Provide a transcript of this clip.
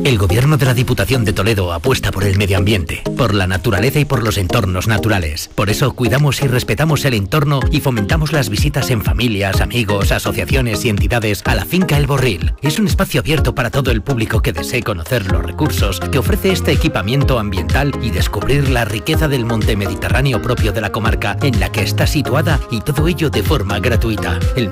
El Gobierno de la Diputación de Toledo apuesta por el medio ambiente, por la naturaleza y por los entornos naturales. Por eso cuidamos y respetamos el entorno y fomentamos las visitas en familias, amigos, asociaciones y entidades a la finca El Borril. Es un espacio abierto para todo el público que desee conocer los recursos que ofrece este equipamiento ambiental y descubrir la riqueza del monte mediterráneo propio de la comarca en la que está situada, y todo ello de forma gratuita. El